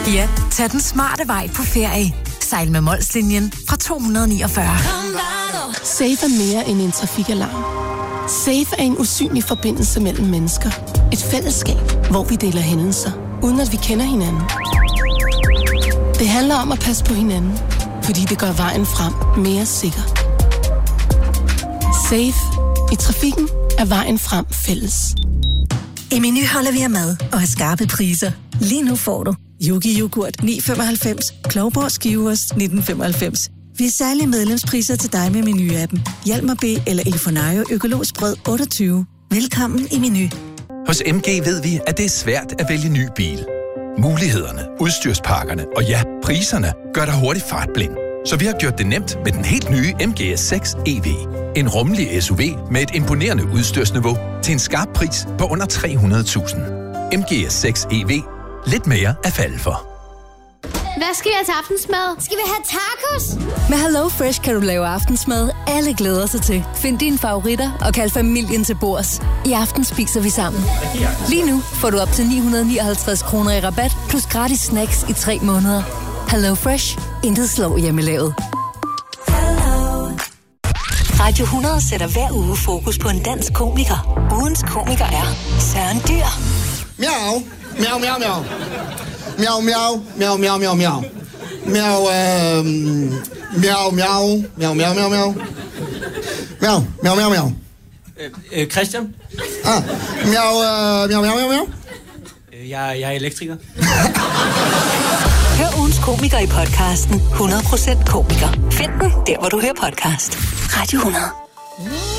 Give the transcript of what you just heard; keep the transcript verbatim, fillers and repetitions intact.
Ja, tag den smarte vej på ferie. Sejl med Molslinjen fra to hundrede niogfyrre. Safe er mere end en trafikalarm. Safe er en usynlig forbindelse mellem mennesker. Et fællesskab, hvor vi deler hændelser, uden at vi kender hinanden. Det handler om at passe på hinanden, fordi det gør vejen frem mere sikker. Safe. I trafikken er vejen frem fælles. I Meny holder vi af mad og har skarpe priser. Lige nu får du Yogi Yoghurt ni komma femoghalvfems, Klovborg Skiveost nitten femoghalvfems. Vi er særlige medlemspriser til dig med Meny-appen. Hjalmar B eller Ilfonayo Økologisk Brød otteogtyve. Velkommen i Meny. Hos M G ved vi, at det er svært at vælge ny bil. Mulighederne, udstyrspakkerne og ja, priserne gør dig hurtigt fartblind. Så vi har gjort det nemt med den helt nye M G S seks E V. En rummelig S U V med et imponerende udstyrsniveau til en skarp pris på under tre hundrede tusind. M G S seks E V. Lidt mere at falde for. Hvad skal vi have til aftensmad? Skal vi have tacos? Med Hello Fresh kan du lave aftensmad, alle glæder sig til. Find dine favoritter og kald familien til bords. I aften spiser vi sammen. Lige nu får du op til ni hundrede nioghalvtreds kroner i rabat, plus gratis snacks i tre måneder. Hello Fresh. Intet slår hjemmelavet. Radio hundrede sætter hver uge fokus på en dansk komiker. Ugens komiker er Søren Dyr. Miau, miau, miau, miau. Miau, miau, miau, miau, miau, miau. Miau, øh, miau, miau, miau, miau, miau, miau. Miau, miau, miau, miau. Øh, øh, Christian? Ah, miau, øh, miau, miau, miau, miau. Jeg, jeg er elektriker. Hør ugens komiker i podcasten hundrede procent komiker. Find den der, hvor du hører podcast. Radio hundrede.